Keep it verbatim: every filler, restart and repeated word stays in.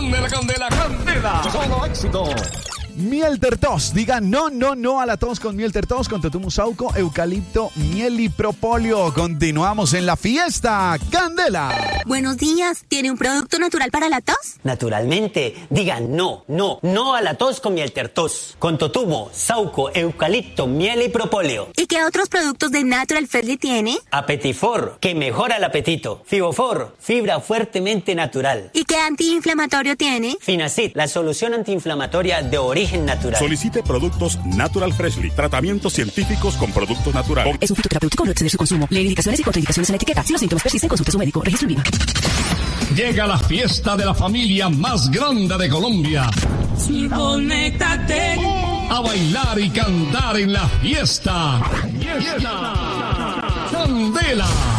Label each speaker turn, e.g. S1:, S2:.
S1: Candela, candela, candela. Solo éxito.
S2: Miel Tertos, diga no, no, no a la tos con Miel Tertos, con totumo sauco, eucalipto, miel y propóleo. Continuamos en la fiesta, Candela.
S3: Buenos días, ¿tiene un producto natural para la tos?
S4: Naturalmente, diga no, no, no a la tos con Miel Tertos, con totumo, sauco, eucalipto, miel y propóleo.
S3: ¿Y qué otros productos de Natural Freshly tiene?
S4: Apetifor, que mejora el apetito. Fibofor, fibra fuertemente natural.
S3: ¿Y qué antiinflamatorio tiene?
S4: Finacid, la solución antiinflamatoria de origen natural.
S5: Solicite productos Natural Freshly, tratamientos científicos con productos naturales.
S6: Es un fitoterapéutico, no exceder su consumo. Lee indicaciones y contraindicaciones en la etiqueta. Si los síntomas persisten, consulte a su médico. Registro en viva.
S1: Llega la fiesta de la familia más grande de Colombia.
S7: Sí, conéctate.
S1: A bailar y cantar en la fiesta. Fiesta. Candela.